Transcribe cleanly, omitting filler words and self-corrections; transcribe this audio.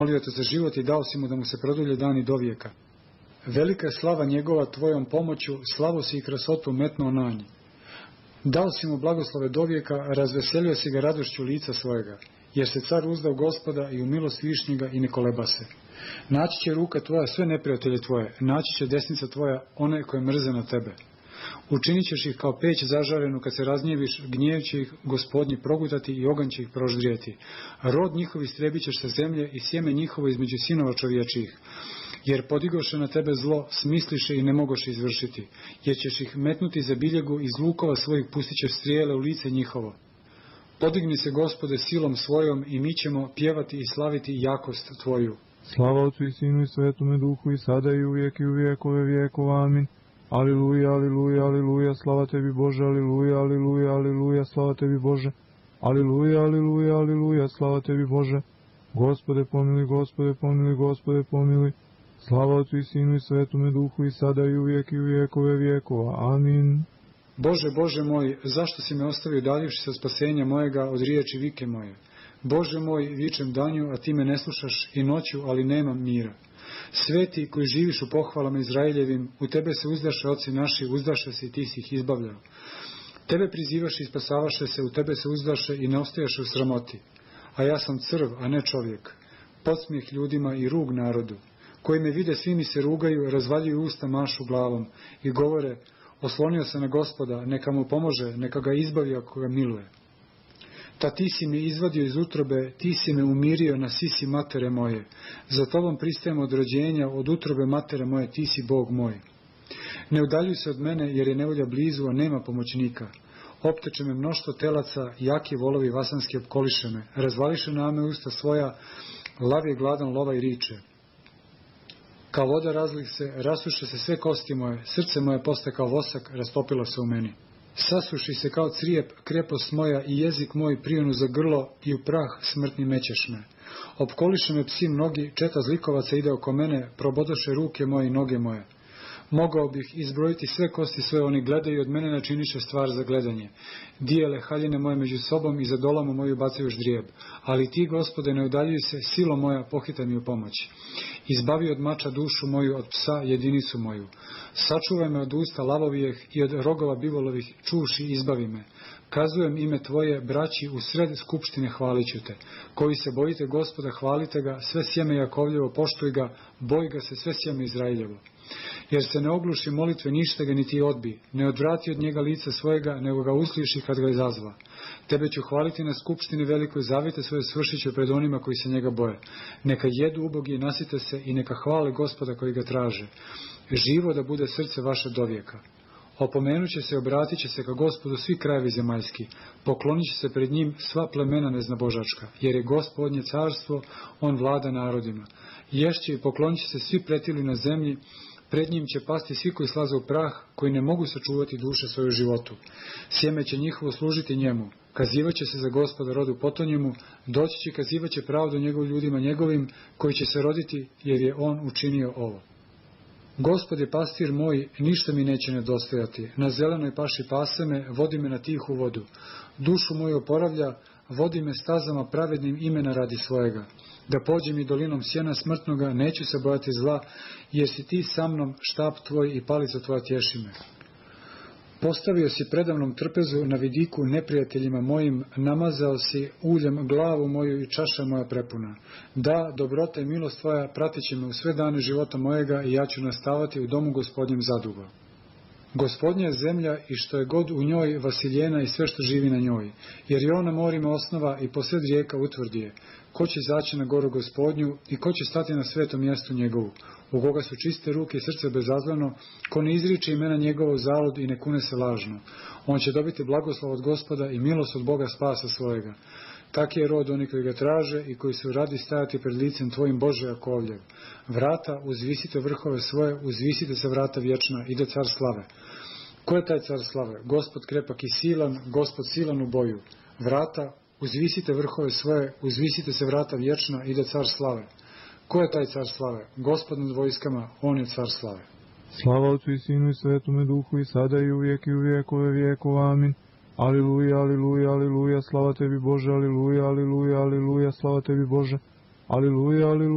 molio te za život i dao si mu da mu se produlje dani do vijeka. Velika je slava njegova tvojom pomoću, slavu si i krasotu metnuo na nji. Dao si mu blagoslove do vijeka, razveselio si ga radošću lica svojega, jer se car uzdao Gospoda i u milost višnjega i ne koleba se. Naći će ruka tvoja sve neprijatelje tvoje, naći će desnica tvoja one koje mrze na tebe. Učinit ćeš ih kao peć zažarenu, kad se razgnjeviš, gnjev će ih Gospodnji progutati i oganj će ih proždrijeti. Rod njihov istrebit ćeš sa zemlje i sjeme njihovo između sinova čovječijih. Jer podigoše na tebe zlo, smisliše i ne mogoše izvršiti, jer ćeš ih metnuti za biljegu, iz lukova svojih pustit ćeš strijele u lice njihovo. Podigni se, Gospode, silom svojom i mi ćemo pjevati i slaviti jakost tvoju. Slava Otcu i Sinu i Svetome Duhu i sada i uvijek i u vijekove vijekova. Amin. Aliluja, aliluja, aliluja, slava tebi Bože, aliluja, aliluja, aliluja, slava tebi Bože. Aliluja, aliluja, aliluja, slava tebi Bože. Gospode pomiluj, Gospode pomiluj, Gospode pomiluj. Slava Otcu i Sinu i Svetome Duhu i sada i uvijek i u vijekove vijekova. Amin. Bože, Bože moj, zašto si me ostavio daljivši sa spasenja mojega od riječi vike moje? Bože moj, vičem danju, a ti me ne slušaš, i noću, ali nemam mira. Sveti koji živiš u pohvalama Izraeljevim, u tebe se uzdaše oci naši, uzdaše se i ti si ih izbavljao. Tebe prizivaše i spasavaše se, u tebe se uzdaše i ne ostajaše u sramoti. A ja sam crv, a ne čovjek, podsmijeh ljudima i rug narodu. Koji me vide, svi mi se rugaju, razvaljuju usta, mašu glavom i govore, oslonio se na Gospoda, neka mu pomože, neka ga izbavi ako ga miluje. Ta ti si me izvadio iz utrobe, ti si me umirio na sisi matere moje. Za tobom pristajem od rođenja, od utrobe matere moje, ti si Bog moj. Ne udaljuj se od mene, jer je nevolja blizu, a nema pomoćnika. Opteče me mnoštvo telaca, jaki volovi vasanski opkoliše me. Razvališe na me usta svoja, lav je gladan lova i riče. Kao voda razlih se, rasuše se sve kosti moje, srce moje postaje kao vosak, rastopilo se u meni. Sasuši se kao crijep krepost moja i jezik moj prijonu za grlo i u prah smrtni mećeš me. Opkoliše me psi mnogi, četa zlikovaca ide oko mene, probodoše ruke moje i noge moje. Mogao bih izbrojiti sve kosti svoje, oni gledaju od mene načiniše stvar za gledanje. Dijele haljine moje među sobom i za dolamu moju bacaju ždrijeb. Ali ti, Gospode, ne udaljuj se, silo moja, pohitaj mi u pomoć. Izbavi od mača dušu moju, od psa jedinicu moju. Sačuvaj me od usta lavovijeh i od rogova bivolovih, čuši izbavi me. Kazujem ime tvoje, braći, u sred skupštine hvalit ću te. Koji se bojite Gospoda, hvalite ga, sve sjeme Jakovljevo, poštuj ga, boj ga se sve sjeme Izraeljevo. Jer se ne ogluši molitve, ništa ga niti odbi, ne odvrati od njega lice svojega, nego ga usliši kad ga izazva. Tebe ću hvaliti na skupštini velikoj, zavite svoje svršit ću pred onima koji se njega boje. Neka jedu ubogi i nasite se i neka hvale Gospoda koji ga traže. Živo da bude srce vaše dovijeka. Opomenut će se, obratit će se ka Gospodu svi krajevi zemaljski, poklonit će se pred njim sva plemena neznabožačka, jer je Gospodnje carstvo, on vlada narodima. Ješće i poklonit će se svi pretili na zemlji, pred njim će pasti svi koji slaze u prah, koji ne mogu sačuvati duše svoju životu. Sjeme će njihovo služiti njemu, kazivaće se za Gospoda rodu potonjemu, doći će kazivaće pravdu njegov ljudima njegovim, koji će se roditi, jer je on učinio ovo. Gospod je pastir moj, ništa mi neće nedostajati. Na zelenoj paši pase me, vodi me na tihu vodu. Dušu moju oporavlja, vodi me stazama pravednim imena radi svojega. Da pođem i dolinom sjena smrtnoga, neću se bojati zla, jer si ti sa mnom, štap tvoj i palica tvoja tješi me. Postavio si predavnom trpezu na vidiku neprijateljima mojim, namazao si uljem glavu moju i čaša moja prepuna. Da, dobrota i milost tvoja pratit će me u sve dane života mojega i ja ću nastavati u domu Gospodnjem zadugo. Gospodnja je zemlja i što je god u njoj vasiljena i sve što živi na njoj, jer je ona morima osnova i posred rijeka utvrdi je. Ko će zaći na goru Gospodnju i ko će stati na svetom mjestu njegovu, u koga su čiste ruke i srce bezazleno, ko ne izriče imena njegovo zalud i ne kune se lažno. On će dobiti blagoslov od Gospoda i milost od Boga spasa svojega. Tak je rod oni koji ga traže i koji su radi stajati pred licem tvojim, Bože Jakovljev. Vrata, uzvisite vrhove svoje, uzvisite se vrata vječna, ide car slave. Ko je taj car slave? Gospod krepak i silan, Gospod silan u boju. Vrata, uzvisite vrhove svoje, uzvisite se vrata vječna, ide car slave. Ko je taj car slave? Gospod nad vojskama, on je car slave. Slava Otcu i Sinu i Svetome Duhu i sada i uvijek i u vijekove vijekova. Amin. Aliluja, aliluja, aliluja, slava tebi Bože, aliluja, aliluja, aliluja, slava tebi Bože, aliluja, aliluja.